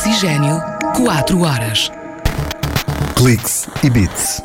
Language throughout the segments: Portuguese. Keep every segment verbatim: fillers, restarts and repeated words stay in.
Oxigênio, quatro horas. Cliques e Bits.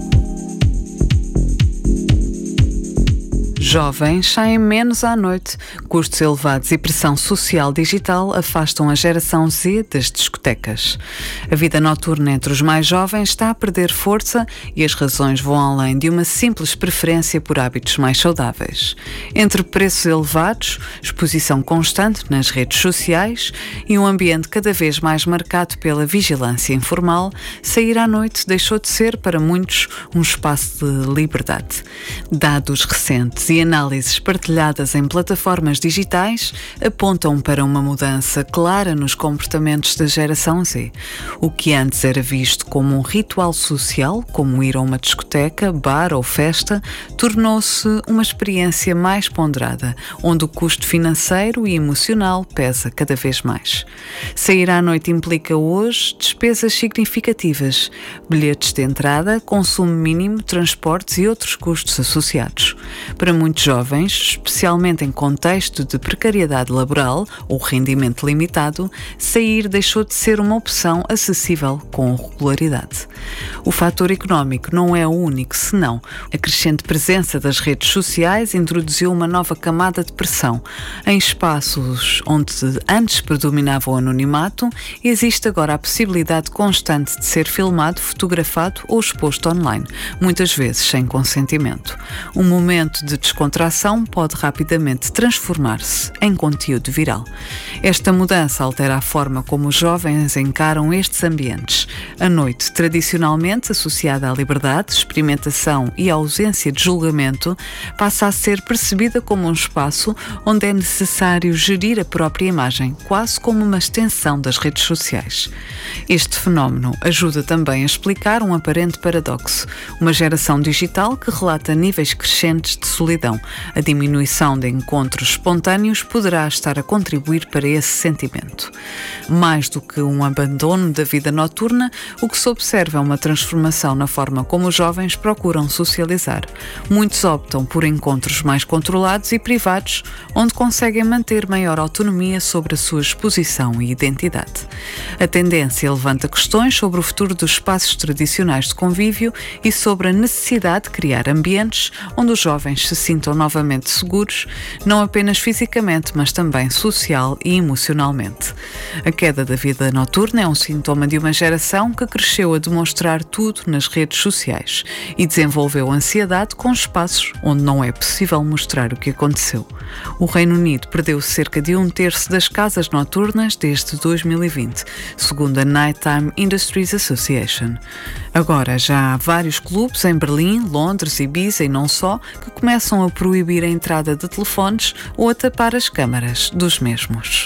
Jovens saem menos à noite. Custos elevados e pressão social digital afastam a geração Z das discotecas. A vida noturna entre os mais jovens está a perder força e as razões vão além de uma simples preferência por hábitos mais saudáveis. Entre preços elevados, exposição constante nas redes sociais e um ambiente cada vez mais marcado pela vigilância informal, sair à noite deixou de ser para muitos um espaço de liberdade. Dados recentes e análises partilhadas em plataformas digitais apontam para uma mudança clara nos comportamentos da geração Z. O que antes era visto como um ritual social, como ir a uma discoteca, bar ou festa, tornou-se uma experiência mais ponderada, onde o custo financeiro e emocional pesa cada vez mais. Sair à noite implica hoje despesas significativas, bilhetes de entrada, consumo mínimo, transportes e outros custos associados. Para muitos jovens, especialmente em contexto de precariedade laboral ou rendimento limitado, sair deixou de ser uma opção acessível com regularidade. O fator económico não é o único, senão a crescente presença das redes sociais introduziu uma nova camada de pressão. Em espaços onde antes predominava o anonimato, existe agora a possibilidade constante de ser filmado, fotografado ou exposto online, muitas vezes sem consentimento. Um momento de descontração pode rapidamente transformar-se em conteúdo viral. Esta mudança altera a forma como os jovens encaram estes ambientes. A noite, tradicionalmente associada à liberdade, experimentação e ausência de julgamento, passa a ser percebida como um espaço onde é necessário gerir a própria imagem, quase como uma extensão das redes sociais. Este fenómeno ajuda também a explicar um aparente paradoxo, uma geração digital que relata níveis crescentes de solidão. A diminuição de encontros espontâneos poderá estar a contribuir para esse sentimento. Mais do que um abandono da vida noturna, o que se observa é uma transformação na forma como os jovens procuram socializar. Muitos optam por encontros mais controlados e privados, onde conseguem manter maior autonomia sobre a sua exposição e identidade. A tendência levanta questões sobre o futuro dos espaços tradicionais de convívio e sobre a necessidade de criar ambientes onde os jovens se sintam novamente seguros, não apenas fisicamente, mas também social e emocionalmente. A queda da vida noturna é um sintoma de uma geração que cresceu a demonstrar tudo nas redes sociais e desenvolveu ansiedade com espaços onde não é possível mostrar o que aconteceu. O Reino Unido perdeu cerca de um terço das casas noturnas desde dois mil e vinte, segundo a Nighttime Industries Association. Agora já há vários clubes em Berlim, Londres, Ibiza e não só, que começam a proibir a entrada de telefones ou a tapar as câmaras dos mesmos.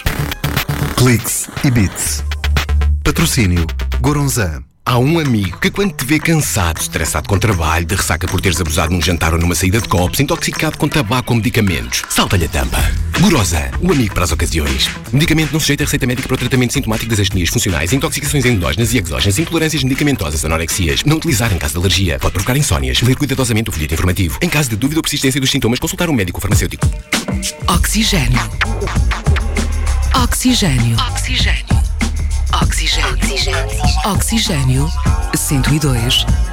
Cliques e Bits. Patrocínio Goronzan. Há um amigo que quando te vê cansado, estressado com trabalho, de ressaca por teres abusado num jantar ou numa saída de copos, intoxicado com tabaco ou medicamentos, salta-lhe a tampa. Goronzan, o amigo para as ocasiões. Medicamento não sujeito a receita médica para o tratamento sintomático das astenias funcionais, intoxicações endógenas e exógenas, intolerâncias medicamentosas, anorexias. Não utilizar em caso de alergia. Pode provocar insónias. Ler cuidadosamente o folheto informativo. Em caso de dúvida ou persistência dos sintomas, consultar um médico farmacêutico. Oxigênio. Oxigênio. Oxigênio. Oxigênio. Oxigênio. Oxigênio. cento e dois